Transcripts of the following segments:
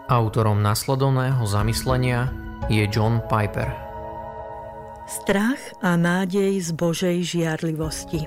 Autorom nasledovného zamyslenia je John Piper. Strach a nádej z Božej žiarlivosti.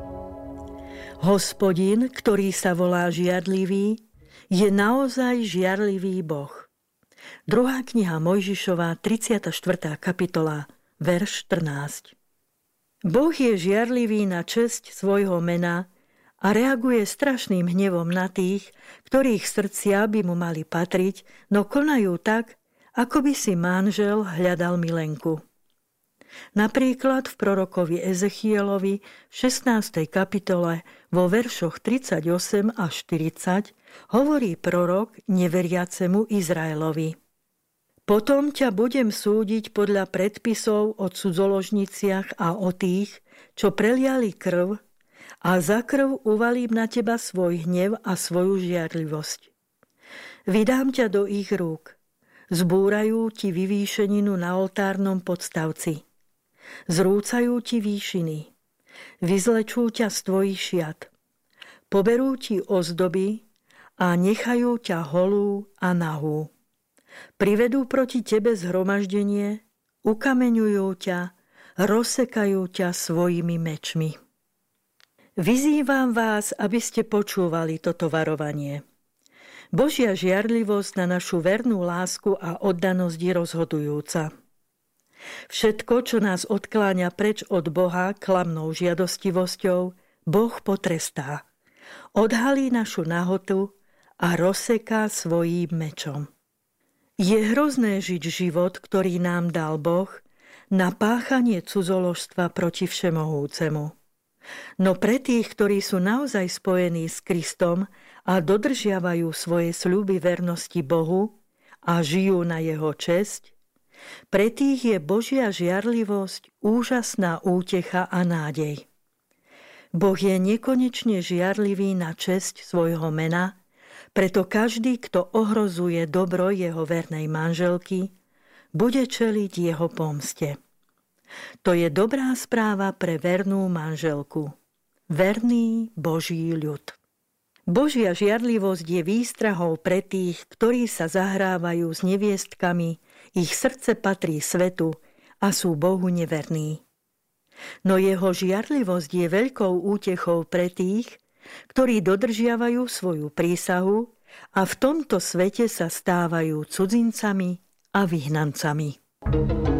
Hospodin, ktorý sa volá žiarlivý, je naozaj žiarlivý Boh. 2. kniha Mojžišova, 34. kapitola, verš 14. Boh je žiarlivý na česť svojho mena a reaguje strašným hnevom na tých, ktorých srdcia by mu mali patriť, no konajú tak, ako by si manžel hľadal milenku. Napríklad v prorokovi Ezechielovi v 16. kapitole vo veršoch 38 až 40 hovorí prorok neveriacemu Izraelovi: Potom ťa budem súdiť podľa predpisov o cudzoložniciach a o tých, čo preliali krv, a za krv uvalím na teba svoj hnev a svoju žiarlivosť. Vydám ťa do ich rúk. Zbúrajú ti vyvýšeninu na oltárnom podstavci. Zrúcajú ti výšiny. Vyzlečú ťa z tvojich šiat. Poberú ti ozdoby a nechajú ťa holú a nahú. Privedú proti tebe zhromaždenie, ukameňujú ťa, rozsekajú ťa svojimi mečmi. Vyzývam vás, aby ste počúvali toto varovanie. Božia žiarlivosť na našu vernú lásku a oddanosť je rozhodujúca. Všetko, čo nás odkláňa preč od Boha klamnou žiadostivosťou, Boh potrestá. Odhalí našu nahotu a rozseká svojím mečom. Je hrozné žiť život, ktorý nám dal Boh, na páchanie cudzoložstva proti Všemohúcemu. No pre tých, ktorí sú naozaj spojení s Kristom a dodržiavajú svoje sľuby vernosti Bohu a žijú na jeho česť, pre tých je Božia žiarlivosť úžasná útecha a nádej. Boh je nekonečne žiarlivý na česť svojho mena, preto každý, kto ohrozuje dobro jeho vernej manželky, bude čeliť jeho pomste. To je dobrá správa pre vernú manželku. Verný Boží ľud. Božia žiarlivosť je výstrahou pre tých, ktorí sa zahrávajú s neviestkami, ich srdce patrí svetu a sú Bohu neverní. No jeho žiarlivosť je veľkou útechou pre tých, ktorí dodržiavajú svoju prísahu a v tomto svete sa stávajú cudzincami a vyhnancami.